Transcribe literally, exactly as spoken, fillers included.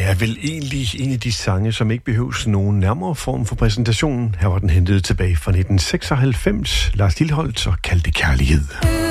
Det er vel egentlig en af de sange, som ikke behøves nogen nærmere form for præsentation. Her var den hentet tilbage fra nitten seksoghalvfems. Lars Lilholt og Kaldte Kærlighed.